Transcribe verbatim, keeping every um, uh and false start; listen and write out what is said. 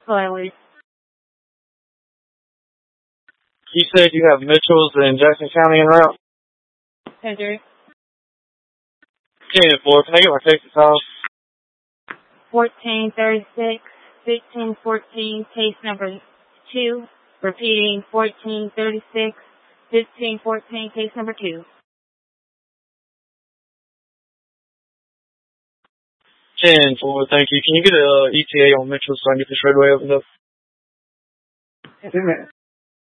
Flyway. You said you have Mitchell's in Jackson County en route? Cedric. ten four, can I get my Texas house? fourteen thirty-six, fifteen fourteen, case number two. Repeating, fourteen thirty-six, fifteen fourteen, case number two. ten four, thank you. Can you get a E T A on Mitchell so I can get this redway opened up? Every minute.